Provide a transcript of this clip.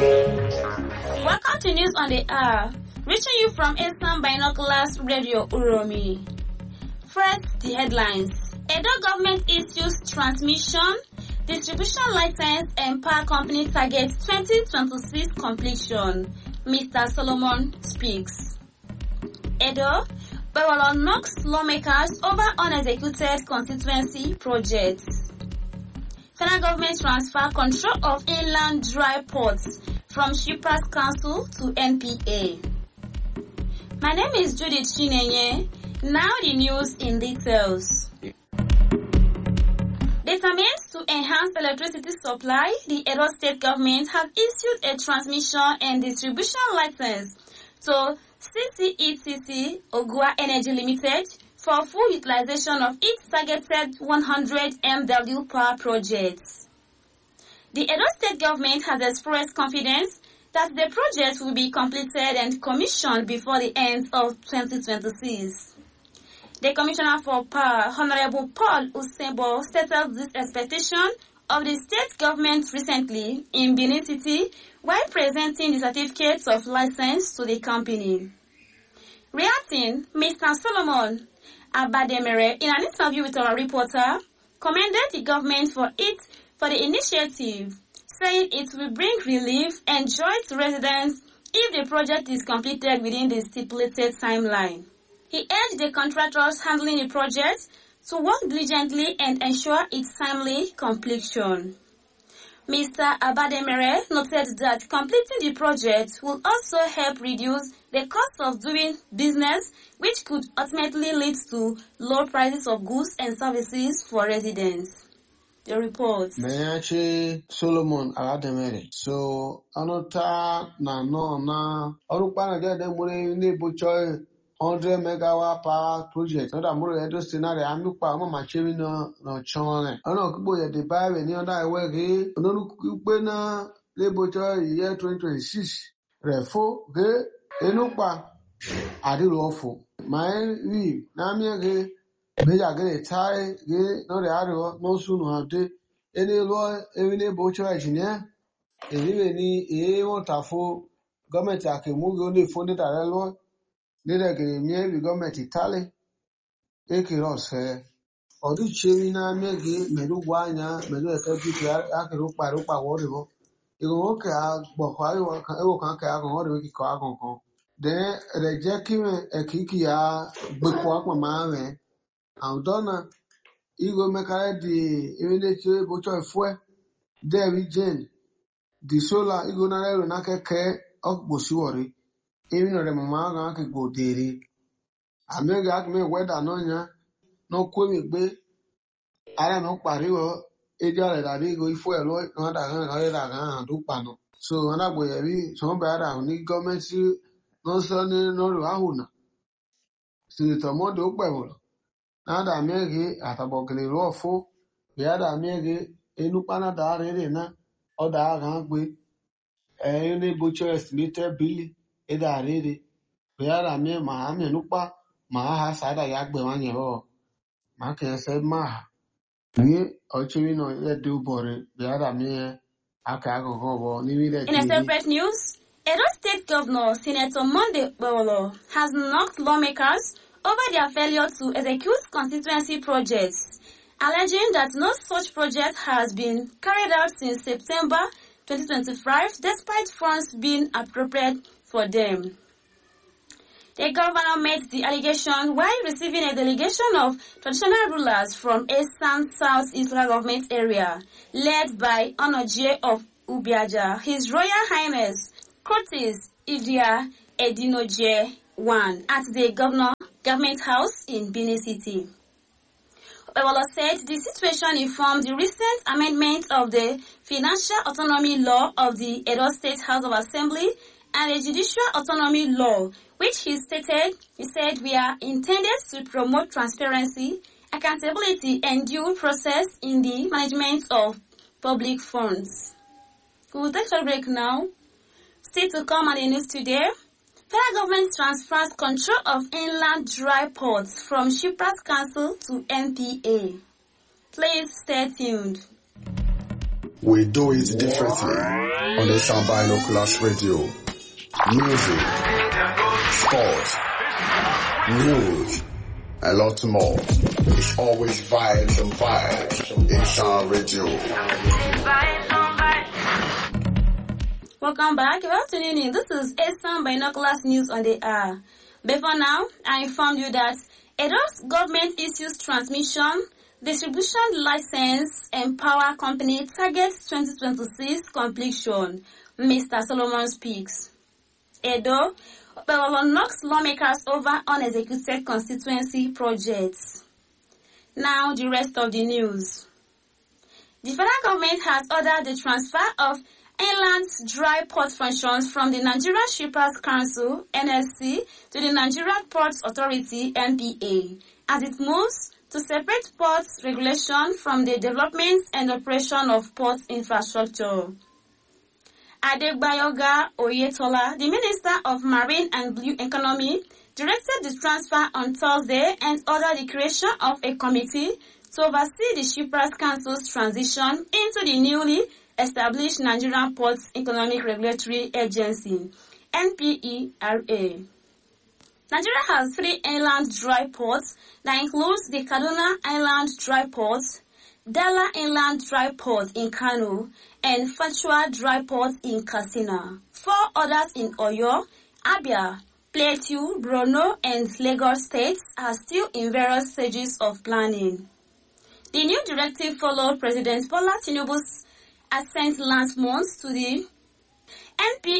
Welcome to News on the Hour, reaching you from Eastern Binoculars Radio Uromi. First, the headlines. Edo government issues transmission, distribution license and power company targets 2026 completion. Mr. Solomon speaks. Edo, Bewolo knocks lawmakers over unexecuted constituency projects. Federal government transfer control of inland dry ports from Shippers Council to NPA. My name is Judith Chinenye. Now the news in details. Determined to enhance electricity supply, the Edo State government has issued a transmission and distribution license to CCETC Ogua Energy Limited for full utilization of its targeted 100 MW power projects. The Edo State government has expressed confidence that the project will be completed and commissioned before the end of 2026. The Commissioner for Power, Honorable Paul Usembo, stated this expectation of the state government recently in Benin City while presenting the certificates of license to the company. Reacting, Mr. Solomon Abademere, in an interview with our reporter, commended the government for the initiative, saying it will bring relief and joy to residents if the project is completed within the stipulated timeline. He urged the contractors handling the project to work diligently and ensure its timely completion. Mr. Abademere noted that completing the project will also help reduce the cost of doing business, which could ultimately lead to low prices of goods and services for residents. The report. Meyachi Solomon Abademere. So, anota na orukpana jade mure ni bucho 100 megawatt power project. Oda mure edo scenario amukpa mo machewi no chone. Ono kubo ye de bawe ni onda ewege ononu kupe na le bucho year 2026. Refo ge enukpa adirofu. My we na miege Beja gere tai ge no re aro no sunu hante ene lo evine bocho engineer eniwe ni won tafo government akemu ge only funded are lo ni re gere mi bi government itale e ke ro se odu chemi na mege meru gwanya meru eke bi akero pa wo re bo igo ke agbo kwa ewo kan ke agon wo re ki ko agon kan de re je ki me ekiki ya gbe ko apon ma re Audona Igo Mekare di Evineche Bocho Fue Devi Jane di Sola Igo Narero Nakeke Okbosiwori Even the Mama Gaki go deri Amega Akme Weda Nonya no Kwemi Be Ara no Pariwo Eja Radigo Ifuelo Nada Dupano so Anagwevi Sombara Ni Government no Son no Rahuna Senator Mondo Pebble Nada mege atabogele rofo biada mege enupana da rere na oda gangbe ene bucho estimated bill eda rere biada me ma ame nupa ma ha sada yagbe wanye ho ma ke se ma ni ochiri no ye do bore biada me aka agogo bo ni mi In a separate news, Edo State Governor Senator Monday Bewolo has knocked lawmakers over their failure to execute constituency projects, alleging that no such project has been carried out since September 2025, despite funds being appropriated for them. The governor made the allegation while receiving a delegation of traditional rulers from Eastern Southeast government area, led by Onoje of Ubiaja, His Royal Highness Curtis Idia Edinoje I, at the Government House in Benin City. Obewolo said the situation informed the recent amendment of the Financial Autonomy Law of the Edo State House of Assembly and the Judicial Autonomy Law, which he said we are intended to promote transparency, accountability, and due process in the management of public funds. We will take a break now. Still to come on the news today. Federal government transfers control of inland dry ports from Shippers Council to NPA. Please stay tuned. We do it differently on the Sound Binoculars Radio. Music, sport, news, a lot more. It's always vibes and vibes in Sound Radio. Welcome back. You're tuning in. This is Sound Binoculars News on the Air. Before now, I informed you that Edo's government issues transmission, distribution license and power company targets 2026 completion. Mr. Solomon speaks. Edo knocks lawmakers over unexecuted constituency projects. Now the rest of the news. The federal government has ordered the transfer of inland dry port functions from the Nigerian Shippers Council (NSC) to the Nigerian Ports Authority (NPA) as it moves to separate ports regulation from the development and operation of port infrastructure. Adegbayoga Oyetola, the Minister of Marine and Blue Economy, directed the transfer on Thursday and ordered the creation of a committee to oversee the Shippers Council's transition into the newly established Nigerian Ports Economic Regulatory Agency, NPERA. Nigeria has 3 inland dry ports that includes the Kaduna Inland Dry Port, Dala Inland Dry Port in Kano, and Fachua Dry Port in Katsina. 4 others in Oyo, Abia, Plateau, Borno, and Lagos states are still in various stages of planning. The new directive followed President Bola Tinubu's assent last month to the NPERA